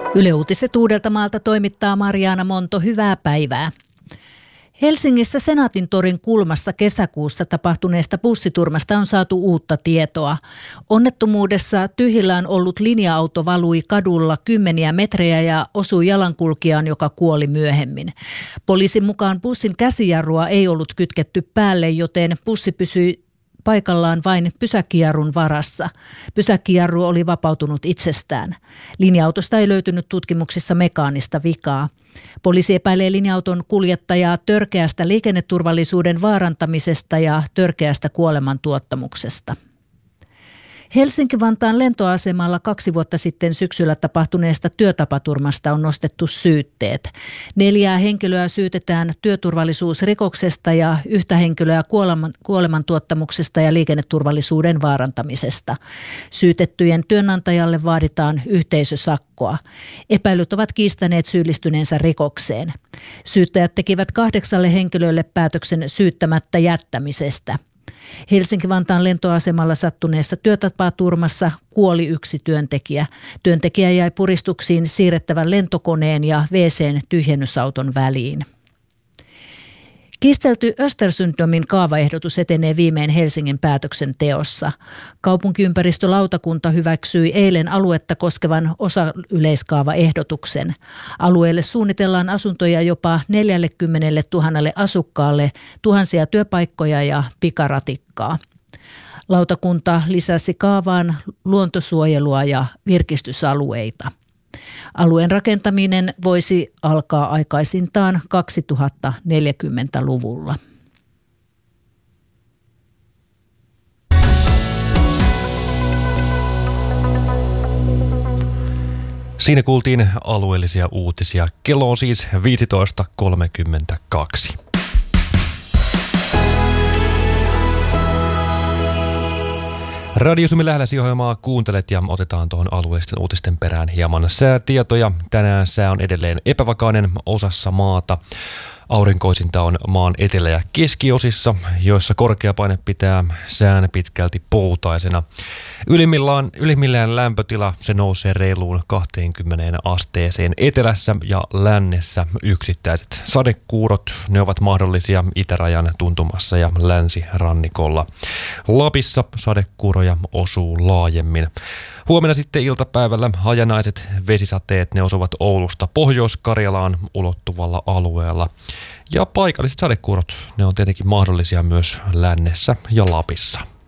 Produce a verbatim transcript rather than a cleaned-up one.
Yle Uutiset Uudeltamaalta toimittaa Marjaana Monto. Hyvää päivää. Helsingissä Senaatintorin kulmassa kesäkuussa tapahtuneesta bussiturmasta on saatu uutta tietoa. Onnettomuudessa tyhjillään ollut linja-auto valui kadulla kymmeniä metrejä ja osui jalankulkijaan, joka kuoli myöhemmin. Poliisin mukaan bussin käsijarrua ei ollut kytketty päälle, joten bussi pysyi paikallaan vain pysäkkijarrun varassa. Pysäkkijarru oli vapautunut itsestään. Linja-autosta ei löytynyt tutkimuksissa mekaanista vikaa. Poliisi epäilee linja-auton kuljettajaa törkeästä liikenneturvallisuuden vaarantamisesta ja törkeästä kuolemantuottamuksesta. Helsinki-Vantaan lentoasemalla kaksi vuotta sitten syksyllä tapahtuneesta työtapaturmasta on nostettu syytteet. Neljää henkilöä syytetään työturvallisuusrikoksesta ja yhtä henkilöä kuoleman, kuolemantuottamuksesta ja liikenneturvallisuuden vaarantamisesta. Syytettyjen työnantajalle vaaditaan yhteisösakkoa. Epäilyt ovat kiistäneet syyllistyneensä rikokseen. Syyttäjät tekivät kahdeksalle henkilölle päätöksen syyttämättä jättämisestä. Helsinki-Vantaan lentoasemalla sattuneessa työtapaturmassa kuoli yksi työntekijä. Työntekijä jäi puristuksiin siirrettävän lentokoneen ja W C:n tyhjennysauton väliin. Kiistelty Östersundomin kaavaehdotus etenee viimein Helsingin päätöksenteossa. Kaupunkiympäristölautakunta hyväksyi eilen aluetta koskevan osayleiskaavaehdotuksen. Alueelle suunnitellaan asuntoja jopa neljäkymmentätuhatta asukkaalle, tuhansia työpaikkoja ja pikaratikkaa. Lautakunta lisäsi kaavaan luontosuojelua ja virkistysalueita. Alueen rakentaminen voisi alkaa aikaisintaan kaksituhattaneljäkymmentäluvulla. Siinä kuultiin alueellisia uutisia. Kello on siis viisitoista kolmekymmentäkaksi. Radio Suomi Lähläsi-ohjelmaa kuuntelet ja otetaan tuohon alueellisten uutisten perään hieman säätietoja. Tänään sää on edelleen epävakainen osassa maata. Aurinkoisinta on maan etelä- ja keskiosissa, joissa korkeapaine pitää sään pitkälti poutaisena. Ylimmillään, ylimmillään lämpötila se nousee reiluun kaksikymmentä asteeseen etelässä ja lännessä. Yksittäiset sadekuurot, ne ovat mahdollisia itärajan tuntumassa ja länsirannikolla. Lapissa sadekuuroja osuu laajemmin. Huomenna sitten iltapäivällä hajanaiset vesisateet, ne osuvat Oulusta Pohjois-Karjalaan ulottuvalla alueella. Ja paikalliset sadekuurot, ne on tietenkin mahdollisia myös lännessä ja Lapissa.